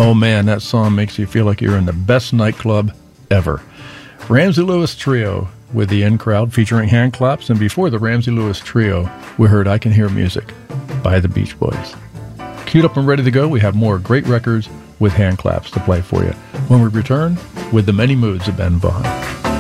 Oh man, that song makes you feel like you're in the best nightclub ever. Ramsey Lewis Trio with the In Crowd featuring hand claps, and before the Ramsey Lewis Trio, we heard I Can Hear Music by the Beach Boys. Queued up and ready to go, we have more great records with hand claps to play for you when we return with the many moods of Ben Vaughn.